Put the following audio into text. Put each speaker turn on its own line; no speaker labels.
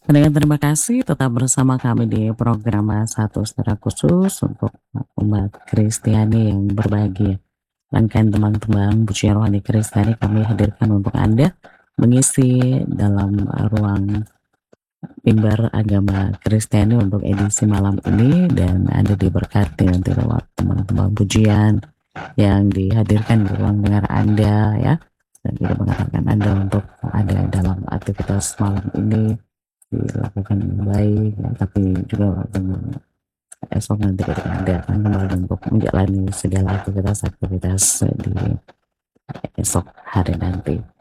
Dengan terima kasih tetap bersama kami di program satu secara khusus untuk umat Kristiani yang berbahagia. Rangkaian teman-teman pujian rohani Kristiani kami hadirkan untuk Anda mengisi dalam ruang mimbar agama Kristiani untuk edisi malam ini, dan Anda diberkati nanti lewat teman-teman pujian yang dihadirkan di ruang dengar Anda ya, dan juga mengatakan Anda untuk ada dalam aktivitas malam ini dilakukan dengan baik ya, tapi juga dengan esok nanti ketika Anda akan kembali untuk menjalani segala aktivitas di esok hari nanti.